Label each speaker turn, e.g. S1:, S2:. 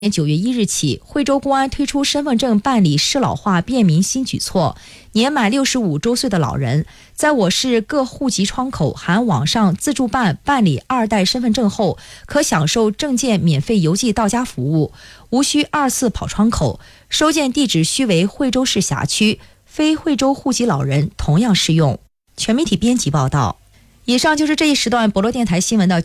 S1: 9月1日起，惠州公安推出身份证办理适老化便民新举措，年满65周岁的老人，在我市各户籍窗口含网上自助办理2代身份证后，可享受证件免费邮寄到家服务，无需2次跑窗口，收件地址须为惠州市辖区，非惠州户籍老人同样适用。全媒体编辑报道。以上就是这一时段博罗电台新闻的